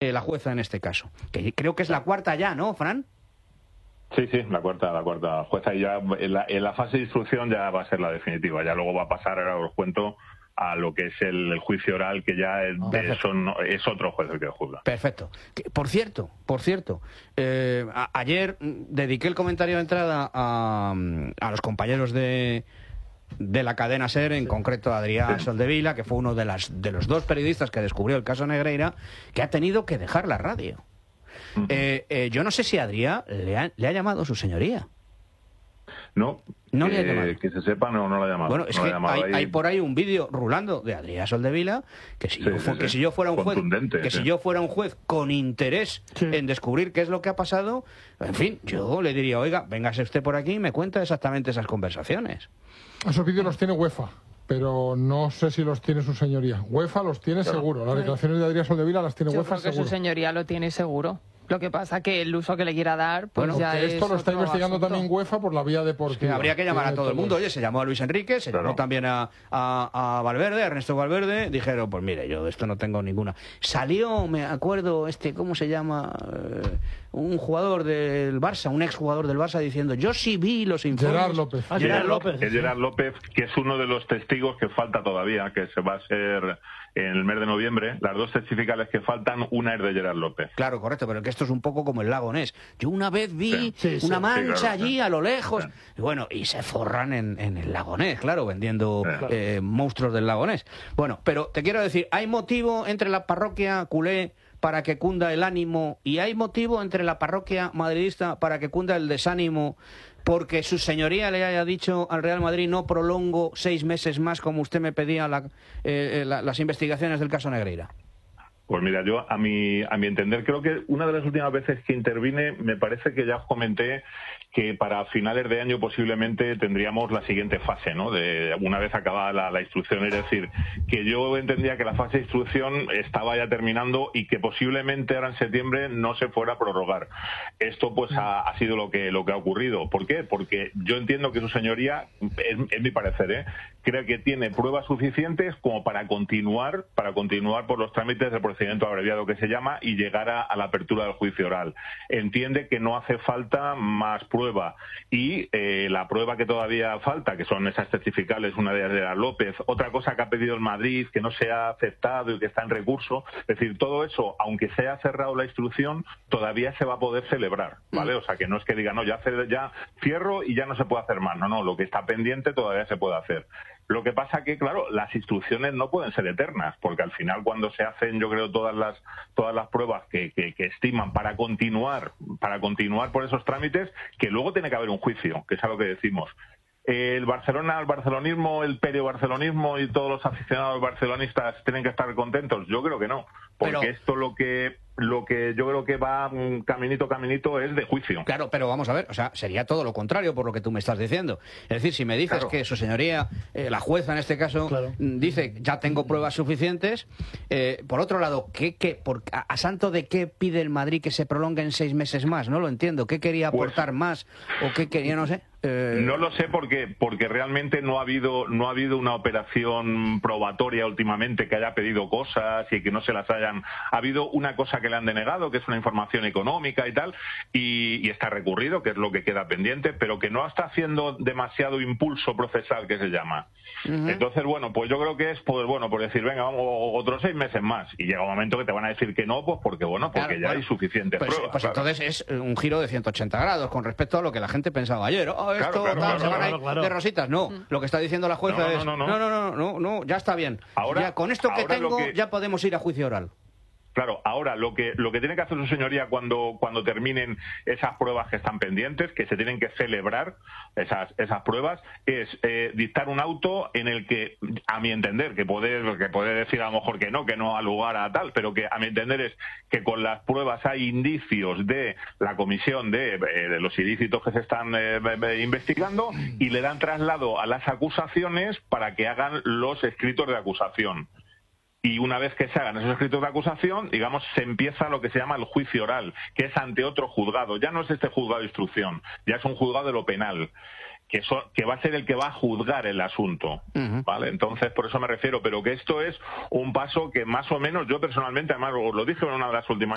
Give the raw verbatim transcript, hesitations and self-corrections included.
eh, la jueza en este caso. Que creo que es la cuarta ya, ¿no, Fran? Sí, sí, la cuarta, la cuarta jueza. Y ya en la, en la fase de instrucción ya va a ser la definitiva. Ya luego va a pasar, ahora os cuento, a lo que es el, el juicio oral, que ya es, de son, es otro juez el que juzga. Perfecto. Por cierto, por cierto, eh, a, ayer dediqué el comentario de entrada a, a los compañeros de, de la cadena SER, en sí. concreto a Adrià sí. Soldevila, que fue uno de, las, de los dos periodistas que descubrió el caso Negreira, que ha tenido que dejar la radio. Uh-huh. eh, eh, yo no sé si Adrià le ha, le ha llamado su señoría. No, no que, le ha llamado. que se sepa, no, no la ha llamado. Bueno, es no que hay, ahí. hay por ahí un vídeo rulando de Adrià Soldevila, que si, sí, yo, fu- sí, que si yo fuera un juez, que sí. si yo fuera un juez con interés sí. en descubrir qué es lo que ha pasado, en fin, yo le diría, oiga, véngase usted por aquí y me cuenta exactamente esas conversaciones. Esos vídeos los tiene UEFA, pero no sé si los tiene su señoría. UEFA los tiene claro. seguro. Las declaraciones de Adrià Soldevila las tiene yo UEFA creo que seguro. Su señoría lo tiene seguro. Lo que pasa que el uso que le quiera dar, pues bueno, ya que es esto lo está investigando asunto. También UEFA por la vía deportiva. Sí, habría que llamar a todo el mundo. Oye, se llamó a Luis Enrique, se claro. llamó también a, a, a Valverde, a Ernesto Valverde. Dijeron, pues mire, yo de esto no tengo ninguna. Salió, me acuerdo, este, ¿cómo se llama? Eh, un jugador del Barça, un exjugador del Barça, diciendo, yo sí vi los informes. Gerard López. Ah, Gerard López. Es Gerard López, que es uno de los testigos que falta todavía, que se va a ser en el mes de noviembre. Las dos testificales que faltan, una es de Gerard López. Claro, correcto, pero que esto es un poco como el lago Ness. Yo una vez vi sí, sí, una sí, mancha sí, claro, allí sí. a lo lejos. Sí. Y bueno, y se forran en, en el lago Ness, claro, vendiendo sí. eh, monstruos del lago Ness. Bueno, pero te quiero decir, ¿hay motivo entre la parroquia culé para que cunda el ánimo y hay motivo entre la parroquia madridista para que cunda el desánimo porque su señoría le haya dicho al Real Madrid no prolongo seis meses más como usted me pedía la, eh, la, las investigaciones del caso Negreira? Pues mira, yo a mi, a mi entender, creo que una de las últimas veces que intervine, me parece que ya os comenté que para finales de año posiblemente tendríamos la siguiente fase, ¿no? De una vez acabada la, la instrucción, es decir, que yo entendía que la fase de instrucción estaba ya terminando y que posiblemente ahora en septiembre no se fuera a prorrogar. Esto pues ha, ha sido lo que lo que ha ocurrido. ¿Por qué? Porque yo entiendo que su señoría, es, es mi parecer, ¿eh? creo que tiene pruebas suficientes como para continuar, para continuar por los trámites del procedimiento abreviado que se llama y llegar a, a la apertura del juicio oral. Entiende que no hace falta más prueba y eh, la prueba que todavía falta, que son esas testificales, una de ellas de la López, otra cosa que ha pedido el Madrid, que no se ha aceptado y que está en recurso, es decir, todo eso, aunque se haya cerrado la instrucción, todavía se va a poder celebrar, ¿vale? O sea, que no es que diga, no, ya, ya cierro y ya no se puede hacer más, no, no, lo que está pendiente todavía se puede hacer. Lo que pasa que, claro, las instrucciones no pueden ser eternas, porque al final cuando se hacen, yo creo, todas las todas las pruebas que, que, que estiman para continuar, para continuar por esos trámites, que luego tiene que haber un juicio, que es a lo que decimos. El Barcelona, el barcelonismo, el periobarcelonismo y todos los aficionados barcelonistas tienen que estar contentos. Yo creo que no, porque pero... esto lo que lo que yo creo que va caminito caminito es de juicio. Claro, pero vamos a ver, o sea, sería todo lo contrario por lo que tú me estás diciendo. Es decir, si me dices claro. que su señoría, eh, la jueza en este caso, claro. dice ya tengo pruebas suficientes, eh, por otro lado, ¿qué, qué, por, a, a santo de qué pide el Madrid que se prolongue en seis meses más? No lo entiendo. ¿Qué quería aportar pues, más o qué quería, no sé? Eh... No lo sé porque porque realmente no ha habido no ha habido una operación probatoria últimamente que haya pedido cosas y que no se las hayan. Ha habido una cosa que le han denegado, que es una información económica y tal, y, y está recurrido, que es lo que queda pendiente, pero que no está haciendo demasiado impulso procesal, que se llama. Uh-huh. Entonces, bueno, pues yo creo que es, pues bueno, por decir, venga, vamos, otros seis meses más, y llega un momento que te van a decir que no, pues porque, bueno, porque claro, ya bueno. hay suficientes pues, pruebas. Pues claro. Entonces es un giro de ciento ochenta grados con respecto a lo que la gente pensaba ayer. Oh, esto, claro, claro, tal, claro, se van claro, a ir claro. de rositas. No, uh-huh. lo que está diciendo la jueza no, no, es, no no no, no, no, no, no, ya está bien. Ahora, ya, con esto que tengo, que... ya podemos ir a juicio oral. Claro, ahora lo que lo que tiene que hacer su señoría cuando cuando terminen esas pruebas que están pendientes, que se tienen que celebrar esas esas pruebas, es eh, dictar un auto en el que, a mi entender, que puede que puede decir a lo mejor que no, que no ha lugar a tal, pero que a mi entender es que con las pruebas hay indicios de la comisión de, eh, de los ilícitos que se están eh, investigando y le dan traslado a las acusaciones para que hagan los escritos de acusación. Y una vez que se hagan esos escritos de acusación, digamos, se empieza lo que se llama el juicio oral, que es ante otro juzgado. Ya no es este juzgado de instrucción, ya es un juzgado de lo penal, que, so, que va a ser el que va a juzgar el asunto, uh-huh. ¿vale? Entonces, por eso me refiero, pero que esto es un paso que más o menos yo personalmente, además os lo dije en una de las últimas